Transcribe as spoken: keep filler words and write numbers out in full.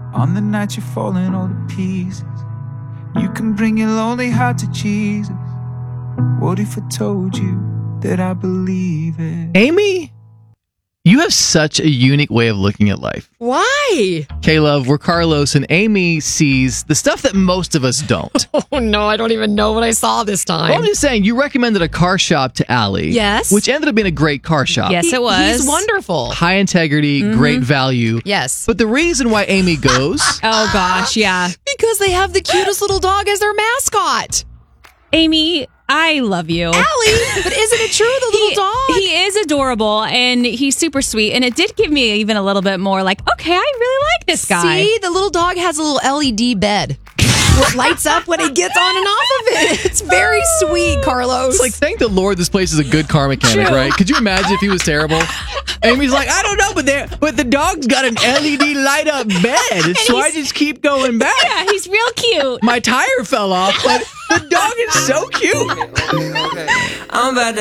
On the night you're falling all to pieces, you can bring your lonely heart to Jesus. What if I told you that I believe it? Amy, you have such a unique way of looking at life. Why? K-Love, we're Carlos, and Amy sees the stuff that most of us don't. Oh, no, I don't even know what I saw this time. Well, I'm just saying, you recommended a car shop to Allie. Yes. Which ended up being a great car shop. Yes, He- it was. He's wonderful. High integrity, Mm-hmm. great value. Yes. But the reason why Amy goes... Oh, gosh, yeah. Because they have the cutest little dog as their mascot. Amy, I love you. Allie, but isn't it true, the little he, dog? He is adorable, and he's super sweet, and it did give me even a little bit more like, okay, I really like this guy. See, the little dog has a little L E D bed. It lights up when he gets on and off of it. It's very sweet, Carlos. It's like, thank the Lord this place is a good car mechanic, True. right? Could you imagine if he was terrible? Amy's like, I don't know, but there, but the dog's got an L E D light up bed, so I he's- just keep going back. Yeah, he's real cute. My tire fell off, but the dog is so cute. I'm about to